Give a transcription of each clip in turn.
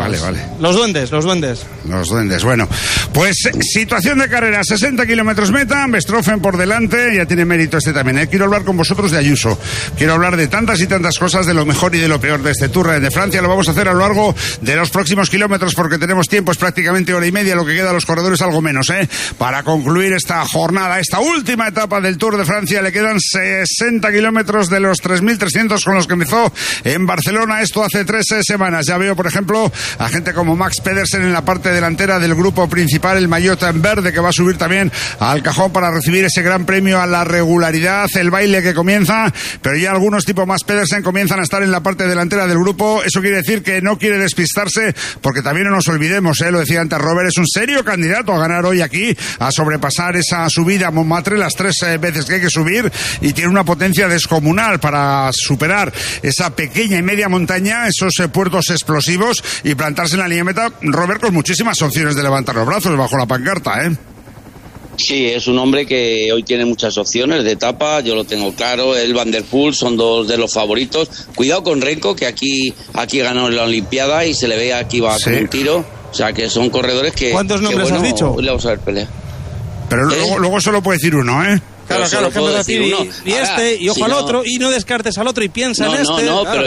Vale. Los duendes. Los duendes, bueno. Pues situación de carrera, 60 kilómetros meta, Verstappen por delante, ya tiene mérito este también, ¿eh? Quiero hablar con vosotros de Ayuso. Quiero hablar de tantas y tantas cosas, de lo mejor y de lo peor de este Tour de Francia. Lo vamos a hacer a lo largo de los próximos kilómetros porque tenemos tiempo, es prácticamente hora y media, lo que queda a los corredores algo menos, ¿eh? Para concluir esta jornada, esta última etapa del Tour de Francia, le quedan 60 kilómetros de los 3.300 con los que empezó en Barcelona, esto hace 3 semanas. Ya veo, por ejemplo, a gente como Max Pedersen en la parte delantera del grupo principal, el maillot en verde, que va a subir también al cajón para recibir ese gran premio a la regularidad, el baile que comienza, pero ya algunos tipo Max Pedersen comienzan a estar en la parte delantera del grupo. Eso quiere decir que no quiere despistarse, porque también no nos olvidemos, lo decía antes Robert, es un serio candidato a ganar hoy aquí, a sobrepasar esa subida a Montmartre las 3 veces que hay que subir, y tiene una potencia descomunal para superar esa pequeña y media montaña, esos puertos explosivos, y plantarse en la línea meta, Robert, con muchísimas opciones de levantar los brazos bajo la pancarta, ¿eh? Sí, es un hombre que hoy tiene muchas opciones de etapa, yo lo tengo claro. El Van der Poel son 2 de los favoritos. Cuidado con Renko, que aquí ganó en la Olimpiada y se le ve aquí va con un tiro. O sea, que son corredores que... ¿Cuántos nombres has dicho? Le vamos a ver pelea. Pero luego solo puede decir uno, ¿eh? Claro, que me decir uno. Y este, y ojo al otro, y no descartes al otro y piensa en este. Pero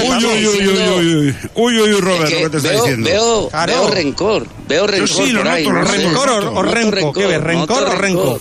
Uy, Robert, lo que te está diciendo. Veo rencor. Sí, lo ahí, noto, ¿Rencor o renco? ¿Qué ves? ¿Rencor o renco?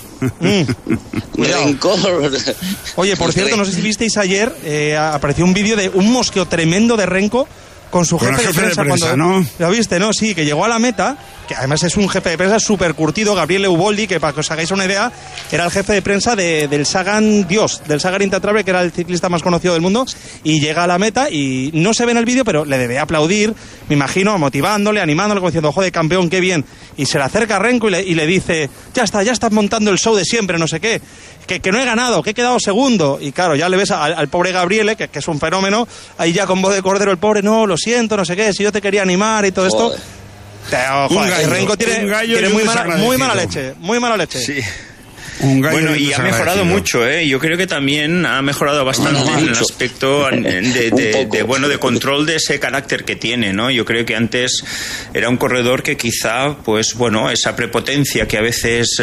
Rencor. Oye, por cierto, no sé si visteis ayer, apareció un vídeo de un mosqueo tremendo de Renko con su jefe de prensa, cuando, ¿no? ¿Lo viste, no? Sí, que llegó a la meta, que además es un jefe de prensa súper curtido, Gabriele Uboldi, que para que os hagáis una idea, era el jefe de prensa del Sagan Dios, del Sagan Intratravel, que era el ciclista más conocido del mundo, y llega a la meta y no se ve en el vídeo, pero le debe aplaudir, me imagino, motivándole, animándole, como diciendo, joder, campeón, qué bien. Y se le acerca a Renko y le dice, ya estás montando el show de siempre, no sé qué. Que no he ganado, que he quedado segundo. Y claro, ya le ves al pobre Gabriele, que es un fenómeno, ahí ya con voz de cordero el pobre, no, lo siento, no sé qué, si yo te quería animar y todo esto. Joder, Renko tiene muy mala leche. Sí. Bueno, y ha mejorado mucho, ¿eh? Yo creo que también ha mejorado bastante en el aspecto de control de ese carácter que tiene, ¿no? Yo creo que antes era un corredor que quizá, pues bueno, esa prepotencia que a veces,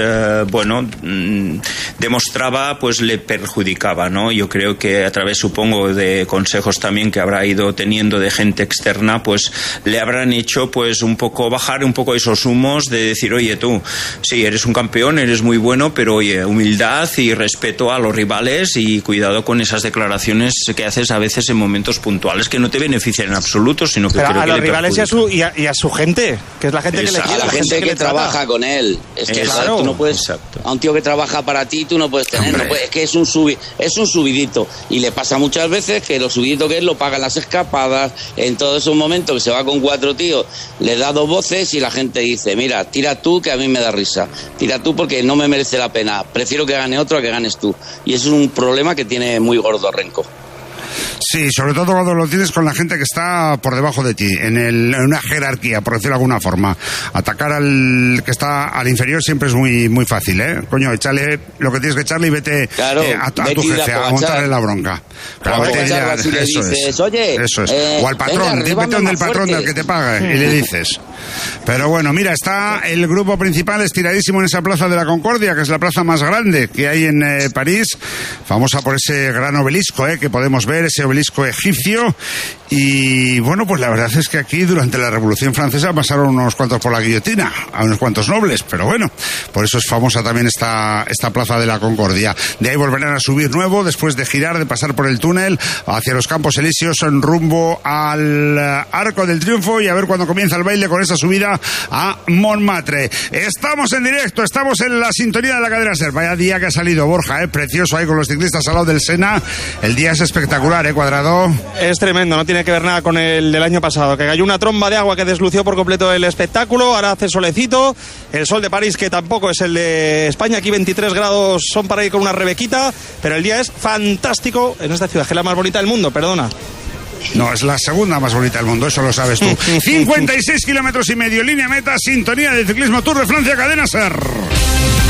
demostraba, pues le perjudicaba, ¿no? Yo creo que a través, supongo, de consejos también que habrá ido teniendo de gente externa, pues le habrán hecho, pues bajar un poco esos humos de decir, oye, tú, sí, eres un campeón, eres muy bueno, pero oye, humildad y respeto a los rivales y cuidado con esas declaraciones que haces a veces en momentos puntuales que no te benefician en absoluto, sino que pero creo a que los rivales y a su gente, que es la gente que le quiere, a la gente que trabaja con él. Es que tú no puedes, a un tío que trabaja para ti, tú no puedes tener, es que es un subidito, y le pasa muchas veces que lo subidito que es lo pagan las escapadas, en todos esos momentos que se va con 4 tíos, le da 2 voces y la gente dice, mira, tira tú que a mí me da risa, tira tú porque no me merece la pena, prefiero que gane otro a que ganes tú. Y eso es un problema que tiene muy gordo Renko. Sí, sobre todo cuando lo tienes con la gente que está por debajo de ti, en una jerarquía, por decirlo de alguna forma. Atacar al que está al inferior siempre es muy, muy fácil, ¿eh? Coño, échale lo que tienes que echarle y vete a tu jefe a montarle la bronca. Claro, eso es. O al patrón, vete donde el patrón del que te paga y le dices. Pero bueno, mira, está el grupo principal estiradísimo en esa plaza de la Concordia, que es la plaza más grande que hay en París, famosa por ese gran obelisco, que podemos ver, ese obelisco egipcio. Y bueno, pues la verdad es que aquí durante la Revolución Francesa pasaron unos cuantos por la guillotina, a unos cuantos nobles, pero bueno, por eso es famosa también esta plaza de la Concordia. De ahí volverán a subir nuevo, después de girar, de pasar por el túnel hacia los Campos Elíseos en rumbo al Arco del Triunfo, y a ver cuándo comienza el baile con esa subida a Montmartre. Estamos en directo, estamos en la sintonía de la cadena SER. Vaya día que ha salido, Borja, precioso ahí con los ciclistas al lado del Sena. El día es espectacular, Cuadrado. Es tremendo, no tiene que ver nada con el del año pasado, que cayó una tromba de agua que deslució por completo el espectáculo. Ahora hace solecito, el sol de París, que tampoco es el de España, aquí 23 grados son para ir con una rebequita, pero el día es fantástico en esta ciudad, que es la más bonita del mundo, perdona. No, es la segunda más bonita del mundo, eso lo sabes tú. 56 kilómetros y medio, línea meta, sintonía de ciclismo Tour de Francia, cadena SER.